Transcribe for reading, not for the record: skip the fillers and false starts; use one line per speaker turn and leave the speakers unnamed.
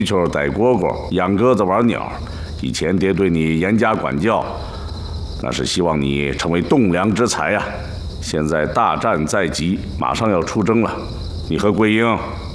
球逮蝈蝈，养鸽子玩鸟。以前爹对你严加管教，那是希望你成为栋梁之才呀。现在大战在即，马上要出征了，你和桂英